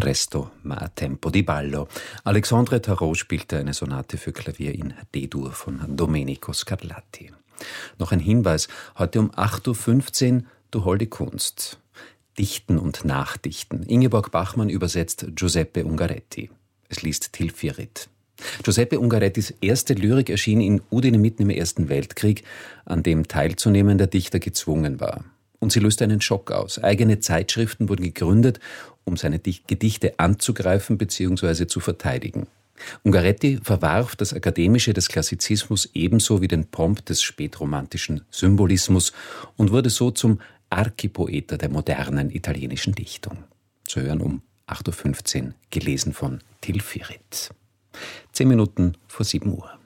Presto ma a tempo di ballo. Alexandre Tarot spielte eine Sonate für Klavier in D-Dur von Domenico Scarlatti. Noch ein Hinweis, heute um 8.15 Uhr Du holde Kunst. Dichten und Nachdichten. Ingeborg Bachmann übersetzt Giuseppe Ungaretti. Es liest Till Fierith. Giuseppe Ungarettis erste Lyrik erschien in Udine mitten im Ersten Weltkrieg, an dem teilzunehmen der Dichter gezwungen war. Und sie löste einen Schock aus. Eigene Zeitschriften wurden gegründet, um seine Gedichte anzugreifen bzw. zu verteidigen. Ungaretti verwarf das Akademische des Klassizismus ebenso wie den Pomp des spätromantischen Symbolismus und wurde so zum Archipoeta der modernen italienischen Dichtung. Zu hören um 8.15 Uhr, gelesen von Till Fierith. 10 Minuten vor 7 Uhr.